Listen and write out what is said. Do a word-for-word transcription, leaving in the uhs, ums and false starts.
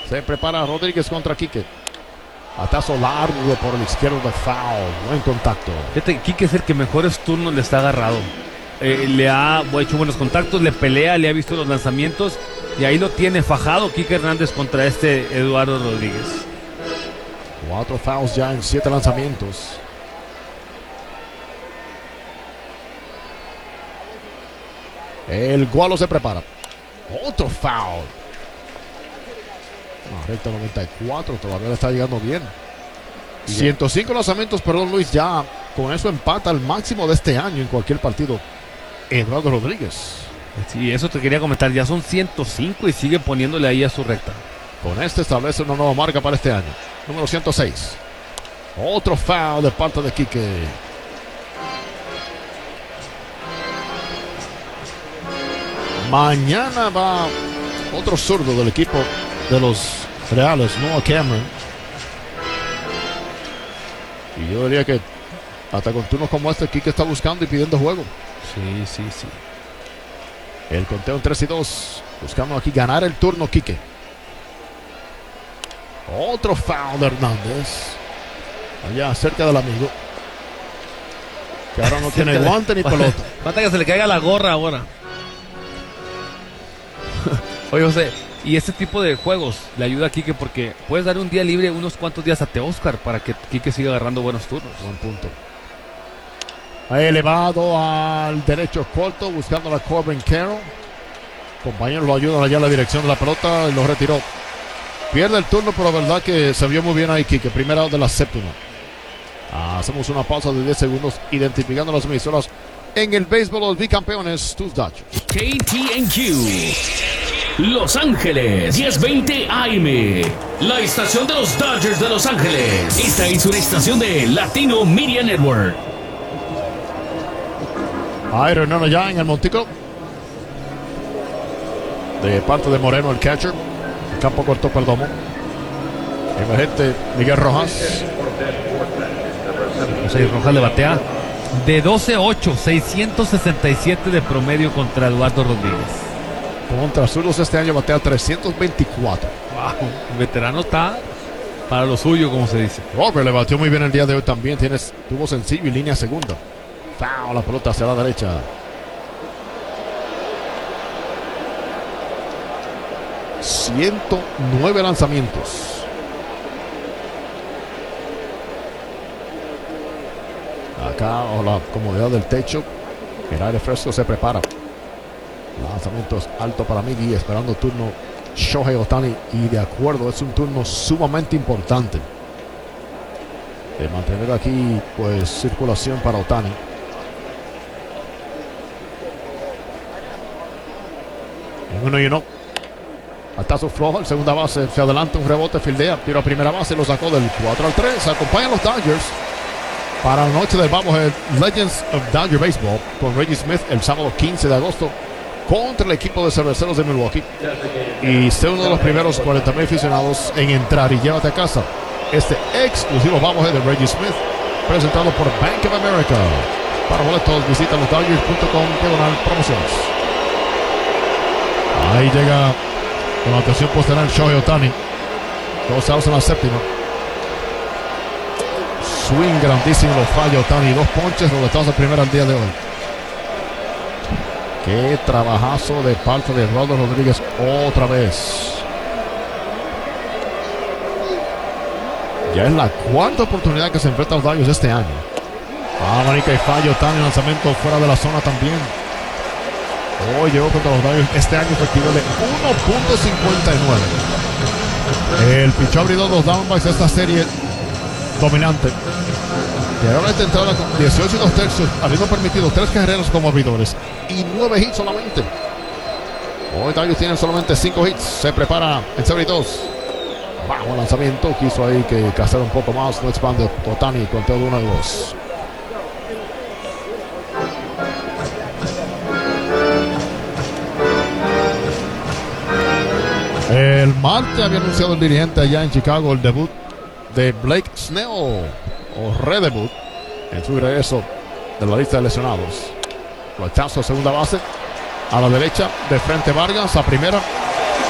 Se prepara Rodríguez contra Quique. Batazo largo por el izquierdo de foul. Buen contacto. Fíjate, Quique es el que mejores turnos le está agarrado. Eh, le ha hecho buenos contactos, le pelea, le ha visto los lanzamientos. Y ahí lo tiene fajado Quique Hernández contra este Eduardo Rodríguez. Cuatro fouls ya en siete lanzamientos. El Gualo se prepara. Otro foul. No, recta noventa y cuatro, todavía le está llegando bien. ciento cinco lanzamientos, perdón Luis, ya con eso empata el máximo de este año en cualquier partido. Eduardo Rodríguez. Sí, eso te quería comentar, ya son ciento cinco y sigue poniéndole ahí a su recta. Con este establece una nueva marca para este año. Número ciento seis. Otro foul de parte de Quique. Mañana va otro zurdo del equipo de los Reales, Noah Cameron. Y yo diría que hasta con turnos como este, Quique está buscando y pidiendo juego. Sí, sí, sí. El conteo en tres y dos. Buscando aquí ganar el turno, Quique. Otro foul de Hernández. Allá cerca del amigo. Que ahora no tiene guante ni pelota. Falta que se le caiga la gorra ahora. Oye, José, y este tipo de juegos le ayuda a Quique porque puedes dar un día libre unos cuantos días a Teóscar para que Quique siga agarrando buenos turnos. Buen punto. Elevado al derecho corto, buscando a Corbin Carroll. Compañeros lo ayudan allá en la dirección de la pelota y lo retiró. Pierde el turno, pero la verdad que se vio muy bien ahí, Quique. Primera de la séptima. Hacemos una pausa de diez segundos identificando las emisoras en el béisbol de los bicampeones, tus Dodgers. K T N Q Los Ángeles, diez veinte A M. La estación de los Dodgers de Los Ángeles. Esta es una estación de Latino Media Network. Iron Nano ya en el montico. De parte de Moreno, el catcher. El campo corto Perdomo. Emergente Miguel Rojas. José Rojas le batea de doce ocho, seiscientos sesenta y siete de promedio contra Eduardo Rodríguez. Contra zurdos este año batea trescientos veinticuatro. Wow, el veterano está para lo suyo, como se dice. Robert le batió muy bien el día de hoy también. Tienes, tuvo sencillo y línea segunda. Foul, la pelota hacia la derecha. ciento nueve lanzamientos. Acá, o la comodidad del techo. El aire fresco se prepara. Lanzamientos alto para Miggy, esperando turno Shohei Ohtani. Y de acuerdo, es un turno sumamente importante. De mantener aquí, pues, circulación para Ohtani. En uno y uno. Batazo flojo, el segunda base se adelanta, un rebote, fildea, tiro a primera base, lo sacó del cuatro al tres. Acompañan los Dodgers para la noche del Bobblehead Legends of Dodger Baseball con Reggie Smith el sábado quince de agosto contra el equipo de Cerveceros de Milwaukee. Y sé uno de los primeros cuarenta mil aficionados en entrar y llévate a casa este exclusivo Bobblehead de Reggie Smith presentado por Bank of America. Para boletos visita los Dodgers punto com diagonal promociones. Ahí llega con la atención posterior Shohei Ohtani. Dos outs en la séptima. Swing grandísimo, lo falla Ohtani. Dos ponches, roletados de primera al día de hoy. Qué trabajazo de parte de Eduardo Rodríguez otra vez. Ya es la cuarta oportunidad que se enfrenta a los Dodgers este año. Ah, manica y falla Ohtani, lanzamiento fuera de la zona también. Hoy llegó contra los Dodgers este año efectivo de uno punto cincuenta y nueve. El pichó abridor de los Diamondbacks de esta serie dominante. Y ahora esta entrada con dieciocho y dos tercios, habiendo permitido tres carreras como abridores y nueve hits solamente. Hoy Dodgers tienen solamente cinco hits. Se prepara en cero y dos. Bajo lanzamiento, quiso ahí que cazar un poco más. No expande Ohtani, conteo de uno y dos. El martes había anunciado el dirigente allá en Chicago el debut de Blake Snell, o redebut, en su regreso de la lista de lesionados. Flechazo a segunda base, a la derecha, de frente Vargas, a primera,